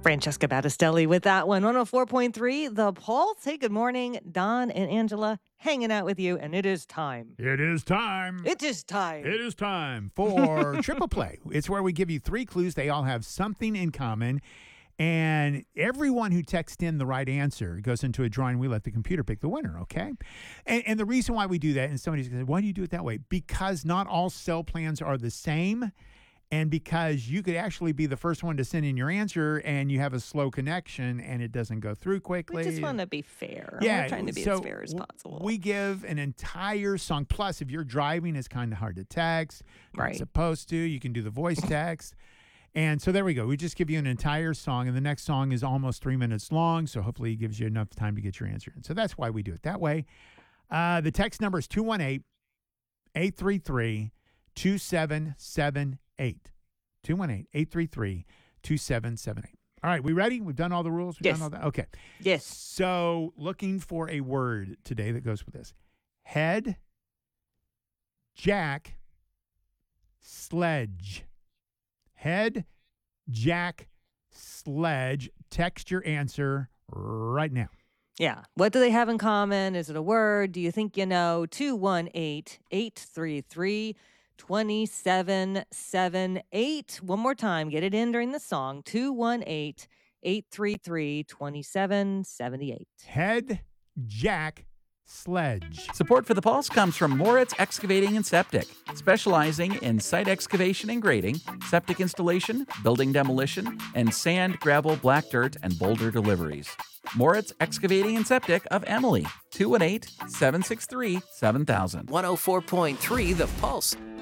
Francesca Battistelli with that one. 104.3, The Pulse. Hey, good morning. Don and Angela hanging out with you, and it is time. It is time. It is time. It is time for Triple Play. It's where we give you 3 clues. They all have something in common. And everyone who texts in the right answer goes into a drawing. We let the computer pick the winner, okay? And the reason why we do that, and somebody's going to say, why do you do it that way? Because not all cell plans are the same. And because you could actually be the first one to send in your answer and you have a slow connection and it doesn't go through quickly. We just want to be fair. Yeah, We're trying to be as fair as possible. We give an entire song. Plus, if you're driving, it's kind of hard to text. You're not supposed to. You can do the voice text. And so there we go. We just give you an entire song, and the next song is almost 3 minutes long, so hopefully it gives you enough time to get your answer in. So that's why we do it that way. The text number is 218-833-2778. 218-833-2778. All right, we ready? We've done all the rules? We've done all that? Okay. Yes. So looking for a word today that goes with this. Head, jack, sledge. Head, jack, sledge. Text your answer right now. Yeah. What do they have in common? Is it a word? Do you think you know? 218-833-2778. One more time. Get it in during the song. 218-833-2778. Head, jack, sledge. Support for The Pulse comes from Moritz Excavating and Septic, specializing in site excavation and grading, septic installation, building demolition, and sand, gravel, black dirt, and boulder deliveries. Moritz Excavating and Septic of Emily, 218-763-7000. 104.3 The Pulse.